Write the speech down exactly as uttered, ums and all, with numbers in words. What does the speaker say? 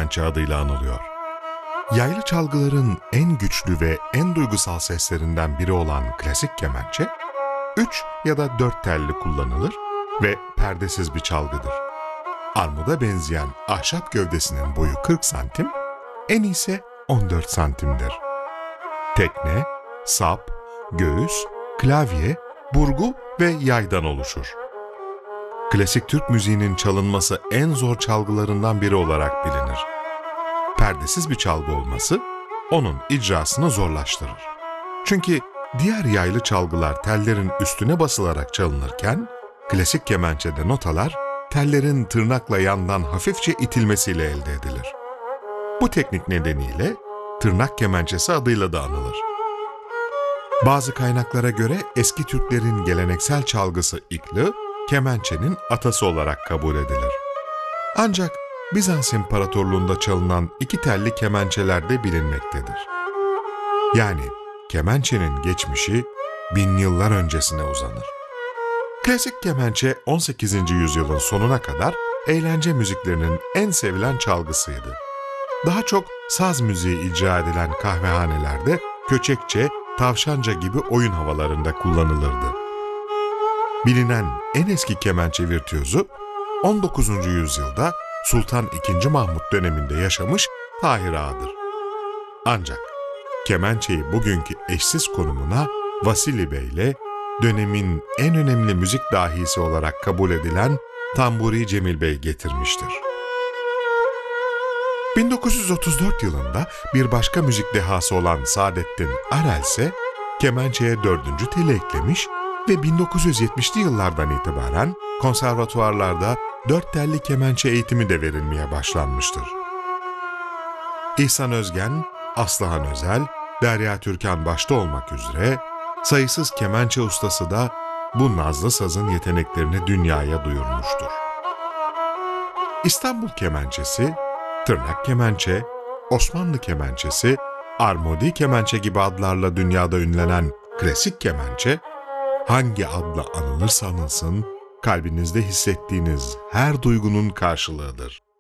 kemençe adıyla anılıyor. Yaylı çalgıların en güçlü ve en duygusal seslerinden biri olan klasik kemençe, üç ya da dört telli kullanılır ve perdesiz bir çalgıdır. Armuda benzeyen ahşap gövdesinin boyu kırk santim, eni ise on dört santimdir. Tekne, sap, göğüs, klavye, burgu ve yaydan oluşur. Klasik Türk müziğinin çalınması en zor çalgılarından biri olarak bilinir. Perdesiz bir çalgı olması, onun icrasını zorlaştırır. Çünkü diğer yaylı çalgılar tellerin üstüne basılarak çalınırken, klasik kemençede notalar, tellerin tırnakla yandan hafifçe itilmesiyle elde edilir. Bu teknik nedeniyle tırnak kemençesi adıyla da anılır. Bazı kaynaklara göre eski Türklerin geleneksel çalgısı iklı, kemençenin atası olarak kabul edilir. Ancak Bizans İmparatorluğu'nda çalınan iki telli kemençeler de bilinmektedir. Yani kemençenin geçmişi bin yıllar öncesine uzanır. Klasik kemençe on sekizinci yüzyılın sonuna kadar eğlence müziklerinin en sevilen çalgısıydı. Daha çok saz müziği icra edilen kahvehanelerde köçekçe, tavşanca gibi oyun havalarında kullanılırdı. Bilinen en eski kemençe virtüözü on dokuzuncu yüzyılda Sultan ikinci. Mahmut döneminde yaşamış Tahir Ağa'dır. Ancak kemençeyi bugünkü eşsiz konumuna Vasili Bey ile dönemin en önemli müzik dahisi olarak kabul edilen Tamburi Cemil Bey getirmiştir. bin dokuz yüz otuz dört yılında bir başka müzik dehası olan Saadettin Arel ise kemençeye dördüncü teli eklemiş ve bin dokuz yüz yetmişli yıllardan itibaren konservatuvarlarda dört telli kemençe eğitimi de verilmeye başlanmıştır. İhsan Özgen, Aslıhan Özel, Derya Türkan başta olmak üzere sayısız kemençe ustası da bu nazlı sazın yeteneklerini dünyaya duyurmuştur. İstanbul kemençesi, tırnak kemençe, Osmanlı kemençesi, armodi kemençe gibi adlarla dünyada ünlenen klasik kemençe, hangi adla anılırsa anılsın, kalbinizde hissettiğiniz her duygunun karşılığıdır.